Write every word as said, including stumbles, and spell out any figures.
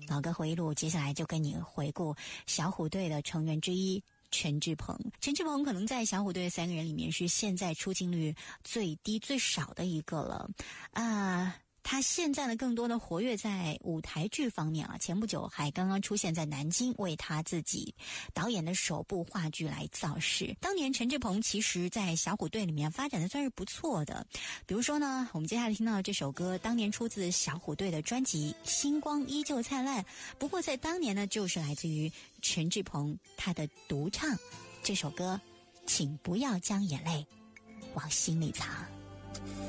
老歌回忆录，接下来就跟你回顾小虎队的成员之一陈志朋。陈志朋可能在小虎队三个人里面是现在出镜率最低最少的一个了啊、呃。他现在呢，更多的活跃在舞台剧方面啊。前不久还刚刚出现在南京，为他自己导演的首部话剧来造势。当年陈志朋其实在小虎队里面发展的算是不错的，比如说呢，我们接下来听到的这首歌，当年出自小虎队的专辑《星光依旧灿烂》，不过在当年呢，就是来自于陈志朋他的独唱。这首歌，请不要将眼泪往心里藏。